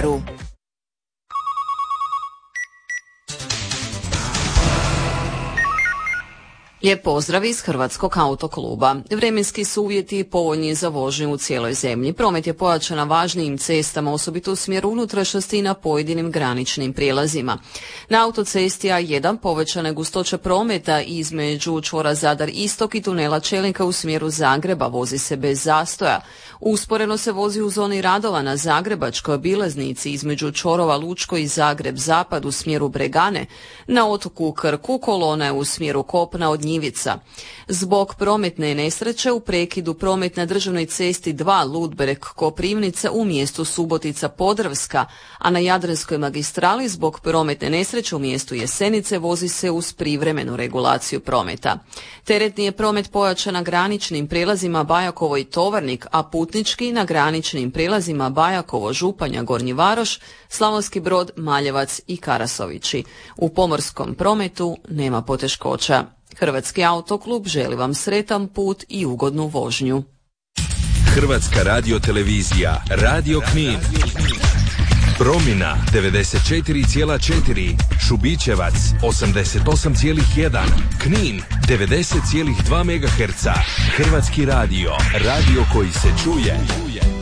Mostaru. Lijep pozdrav iz Hrvatskog autokluba. Vremenski su uvjeti povoljni za vožnju u cijeloj zemlji. Promet je pojačan na važnijim cestama, osobito u smjeru unutrašnjosti i na pojedinim graničnim prijelazima. Na autocesti A1 povećane gustoće prometa između čvora Zadar Istok i tunela Čelinka u smjeru Zagreba vozi se bez zastoja. Usporeno se vozi u zoni radova na Zagrebačkoj obilaznici između čvorova Lučko i Zagreb Zapad u smjeru Bregane. Na otoku Krku kolona je u smjeru kopna od Njivica. Zbog prometne nesreće u prekidu promet na državnoj cesti 2 Ludbreg Koprivnica u mjestu Subotica Podravska, a na Jadranskoj magistrali zbog prometne nesreće u mjestu Jesenice vozi se uz privremenu regulaciju prometa. Teretni je promet pojačan na graničnim prijelazima Bajakovo i Tovarnik, a putnički na graničnim prijelazima Bajakovo, Županja, Gornji Varoš, Slavonski Brod, Maljevac i Karasovići. U pomorskom prometu nema poteškoća. Hrvatski autoklub želi vam sretan put i ugodnu vožnju. Hrvatska radiotelevizija, Radio Knin. Promina 94,4, Šubićevac 88,1, Knin 90,2 MHz. Hrvatski radio, radio koji se čuje.